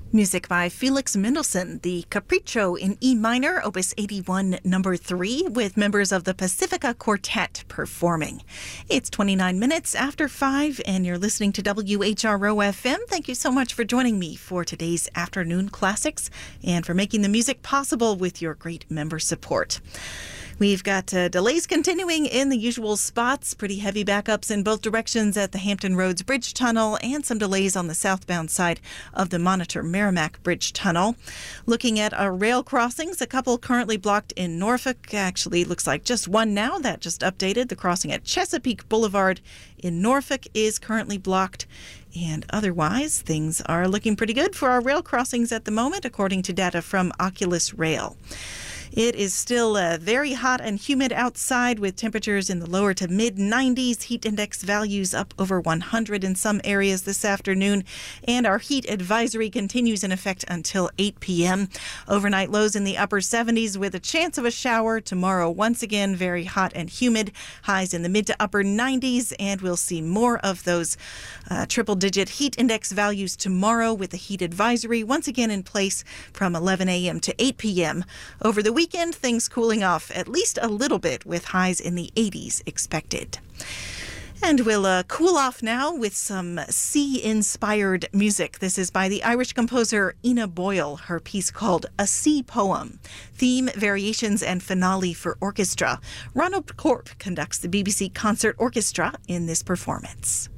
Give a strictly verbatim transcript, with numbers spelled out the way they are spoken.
Music by Felix Mendelssohn, the Capriccio in E minor, Opus eighty-one, number three, with members of the Pacifica Quartet performing. It's twenty-nine minutes after five, and you're listening to W H R O F M. Thank you so much for joining me for today's Afternoon Classics and for making the music possible with your great member support. We've got uh, delays continuing in the usual spots, pretty heavy backups in both directions at the Hampton Roads Bridge Tunnel, and some delays on the southbound side of the Monitor Merrimack Bridge Tunnel. Looking at our rail crossings, a couple currently blocked in Norfolk. Actually, looks like just one now. That just updated. The crossing at Chesapeake Boulevard in Norfolk is currently blocked. And otherwise, things are looking pretty good for our rail crossings at the moment, according to data from Oculus Rail. It is still uh, very hot and humid outside with temperatures in the lower to mid nineties. Heat index values up over one hundred in some areas this afternoon. And our heat advisory continues in effect until eight p.m. Overnight lows in the upper seventies with a chance of a shower. Tomorrow, once again, very hot and humid. Highs in the mid to upper nineties. And we'll see more of those uh, triple-digit heat index values tomorrow with the heat advisory once again in place from eleven a.m. to eight p.m. Over the weekend, things cooling off at least a little bit with highs in the eighties expected. And we'll uh, cool off now with some sea-inspired music. This is by the Irish composer Ina Boyle, her piece called A Sea Poem. Theme, variations, and finale for orchestra. Ronald Corp conducts the B B C Concert Orchestra in this performance.